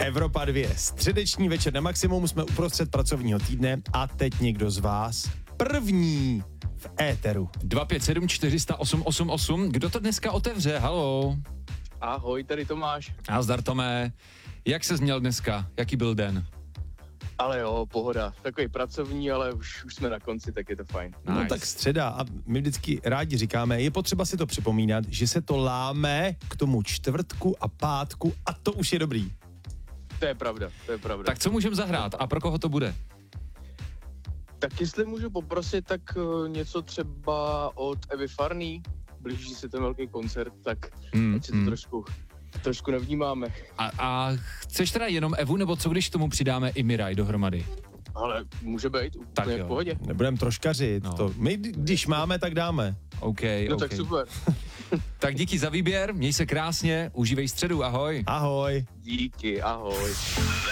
Evropa 2. Středeční večer na maximum, jsme uprostřed pracovního týdne a teď někdo z vás první v éteru. 257 400 888. Kdo to dneska otevře? Haló. Ahoj, tady Tomáš. A zdar Tomé. Jak ses měl dneska? Jaký byl den? Ale jo, pohoda. Takový pracovní, ale už jsme na konci, tak je to fajn. No Nice. tak středa a my vždycky rádi říkáme, je potřeba si to připomínat, že se to láme k tomu čtvrtku a pátku a to už je dobrý. To je pravda. Tak co můžeme zahrát a pro koho to bude? Tak jestli můžu poprosit, tak něco třeba od Evy Farný. Blíží se ten velký koncert, tak ať si to trošku nevnímáme. A chceš teda jenom Evu, nebo co když tomu přidáme i Miraj dohromady? Ale může být Tak úplně jo. v pohodě. Nebudem troškařit. No. To. My, když máme, tak dáme. OK. Tak super. Tak díky za výběr, měj se krásně, užívej středu, ahoj. Ahoj. Díky, ahoj.